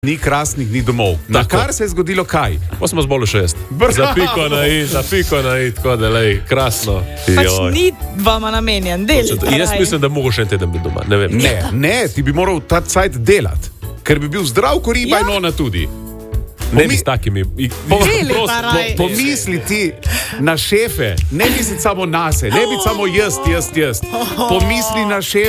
Ni krasnih, ni domov. Na kar se je zgodilo kaj? Pa smo zbolj 6. Za piko na i, tako da lej, krasno. Pač ni vama namenjen, delite. Jaz mislim, da mogo še en teden biti doma, ne vem. Ne, ti bi moral ta cajt delati, ker bi bil zdrav ko riba in ona tudi. Ne bi s takimi. Pomisli ti na šefe, ne misli samo nase, ne biti samo jaz. Pomisli na šefe.